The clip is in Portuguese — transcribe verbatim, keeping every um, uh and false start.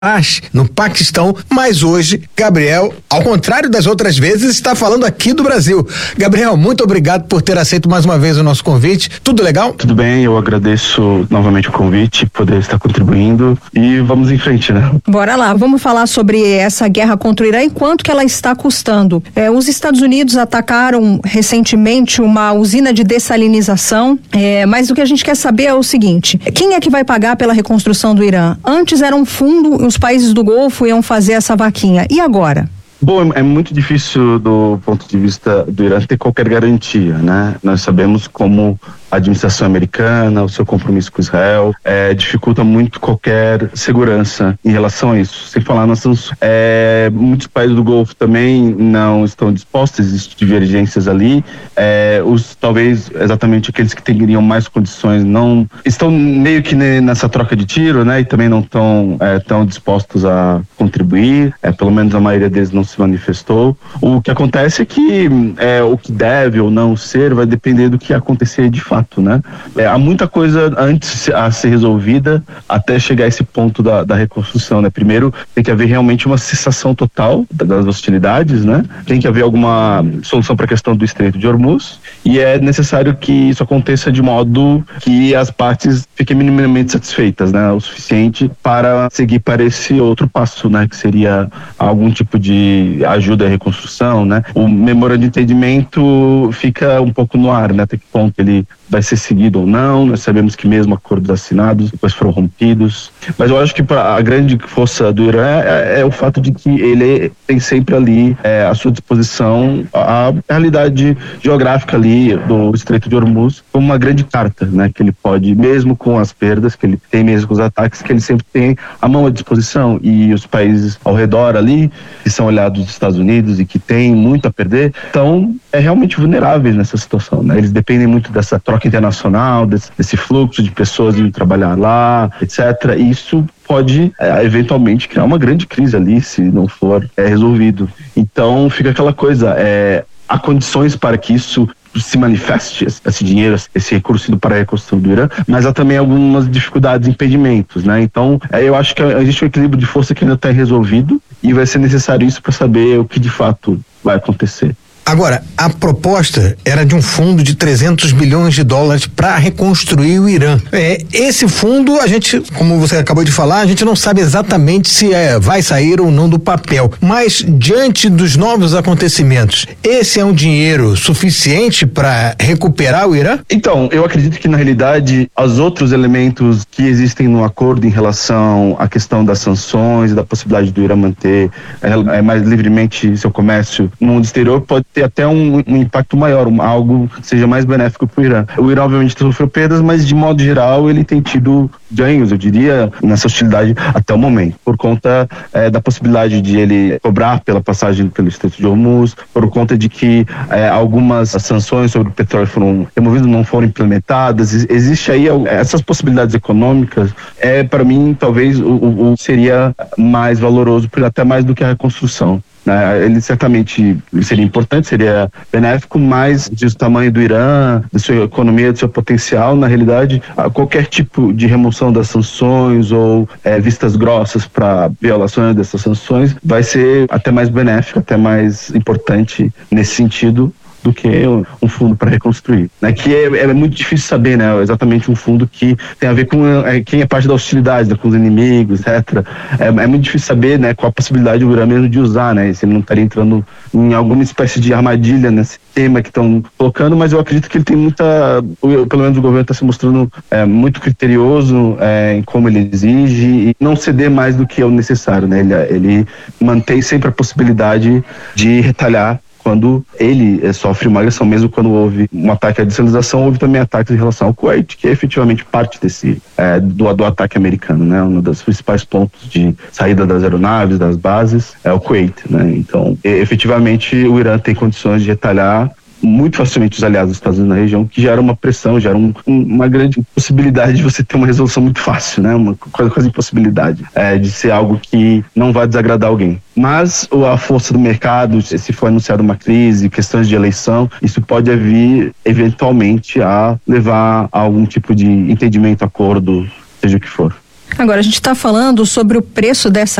paz no Paquistão, mas hoje, Gabriel, ao contrário das outras vezes, está falando aqui do Brasil. Gabriel, muito obrigado por ter aceito mais uma vez o nosso convite. Tudo legal? Tudo bem, eu agradeço novamente o convite, poder estar contribuindo e vamos em frente, né? Bora lá, vamos falar sobre essa guerra contra o Irã e quanto que ela está custando. É, os Estados Unidos atacaram recentemente uma usina de dessalinização, é, mas o que a gente quer saber é o seguinte: quem é que vai pagar pela reconstrução do Irã? Antes era um fundo, os países do Golfo iam fazer essa vaquinha. E agora? Bom, é muito difícil do ponto de vista do Irã ter qualquer garantia, né? Nós sabemos como a administração americana, o seu compromisso com Israel, é, dificulta muito qualquer segurança em relação a isso. Sem falar nas sanções, é, muitos países do Golfo também não estão dispostos, existem divergências ali. É, os, talvez exatamente aqueles que teriam mais condições não estão meio que nessa troca de tiro, né? E também não estão é, tão dispostos a contribuir. É, pelo menos a maioria deles não se manifestou. O que acontece é que é, o que deve ou não ser vai depender do que acontecer de fato. Né? É, há muita coisa antes a ser resolvida até chegar a esse ponto da, da reconstrução, né? Primeiro tem que haver realmente uma cessação total das hostilidades, né? Tem que haver alguma solução para a questão do Estreito de Hormuz e é necessário que isso aconteça de modo que as partes fiquem minimamente satisfeitas, né? O suficiente para seguir para esse outro passo, né? Que seria algum tipo de ajuda à reconstrução, né? O memorando de entendimento fica um pouco no ar, né? Até que ponto ele vai ser seguido ou não. Nós sabemos que mesmo acordos assinados depois foram rompidos, mas eu acho que pra, a grande força do Irã é, é o fato de que ele tem sempre ali é, à sua disposição a realidade geográfica ali do Estreito de Hormuz como uma grande carta, né, que ele pode, mesmo com as perdas que ele tem, mesmo com os ataques, que ele sempre tem a mão à disposição, e os países ao redor ali, que são aliados dos Estados Unidos e que têm muito a perder, estão é, realmente vulneráveis nessa situação, né? Eles dependem muito dessa troca internacional, desse, desse fluxo de pessoas indo trabalhar lá, etcétera. E isso pode é, eventualmente criar uma grande crise ali se não for é, resolvido. Então fica aquela coisa, é, há condições para que isso se manifeste, esse dinheiro, esse recurso indo para a reconstrução do Irã, mas há também algumas dificuldades, impedimentos, né? Então é, eu acho que existe um equilíbrio de força que ainda está resolvido e vai ser necessário isso para saber o que de fato vai acontecer. Agora, a proposta era de um fundo de trezentos bilhões de dólares para reconstruir o Irã. É, esse fundo, a gente, como você acabou de falar, a gente não sabe exatamente se é, vai sair ou não do papel, mas diante dos novos acontecimentos, esse é um dinheiro suficiente para recuperar o Irã? Então, eu acredito que na realidade os outros elementos que existem no acordo em relação à questão das sanções, da possibilidade do Irã manter é, mais livremente seu comércio no mundo exterior, pode ter até um, um impacto maior, um, algo que seja mais benéfico para o Irã. O Irã obviamente sofreu perdas, mas de modo geral ele tem tido ganhos, eu diria, nessa hostilidade até o momento, por conta é, da possibilidade de ele cobrar pela passagem pelo Estreito de Hormuz, por conta de que é, algumas sanções sobre o petróleo foram removidas, não foram implementadas. Existe aí essas possibilidades econômicas, é para mim talvez o, o, o seria mais valoroso, até mais do que a reconstrução. Ele certamente seria importante, seria benéfico, mas diz o tamanho do Irã, da sua economia, do seu potencial, na realidade, qualquer tipo de remoção das sanções ou é, vistas grossas para violações dessas sanções vai ser até mais benéfico, até mais importante nesse sentido do que um fundo para reconstruir, né? Que é, é muito difícil saber, né? Exatamente um fundo que tem a ver com é, quem é parte da hostilidade, né? Com os inimigos, etcétera. É, é muito difícil saber, né? Qual a possibilidade do Irã mesmo de usar, né? Se ele não estaria entrando em alguma espécie de armadilha nesse tema que estão colocando, mas eu acredito que ele tem muita, pelo menos o governo está se mostrando é, muito criterioso é, em como ele exige e não ceder mais do que é o necessário, né? Ele, ele mantém sempre a possibilidade de retalhar quando ele eh, sofre uma agressão, mesmo quando houve um ataque à desestabilização, houve também ataques em relação ao Kuwait, que é efetivamente parte desse, eh, do, do ataque americano, né? Um dos principais pontos de saída das aeronaves, das bases, é o Kuwait, né? Então, e, efetivamente, o Irã tem condições de retalhar muito facilmente os aliados dos Estados Unidos na região, que gera uma pressão, gera um, um, uma grande possibilidade de você ter uma resolução muito fácil, né? Uma quase, quase impossibilidade é, de ser algo que não vai desagradar alguém. Mas a força do mercado, se for anunciada uma crise, questões de eleição, isso pode vir eventualmente a levar a algum tipo de entendimento, acordo, seja o que for. Agora, a gente está falando sobre o preço dessa